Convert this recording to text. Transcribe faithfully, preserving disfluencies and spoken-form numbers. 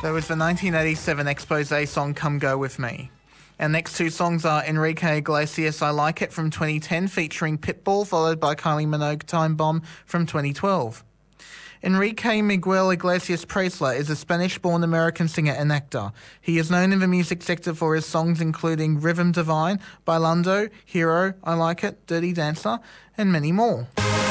That was the nineteen eighty-seven Exposé song Come Go With Me. Our next two songs are Enrique Iglesias' I Like It from twenty ten featuring Pitbull, followed by Kylie Minogue Time Bomb from twenty twelve. Enrique Miguel Iglesias Presla is a Spanish-born American singer and actor. He is known in the music sector for his songs including Rhythm Divine, Bailando, Hero, I Like It, Dirty Dancer, and many more.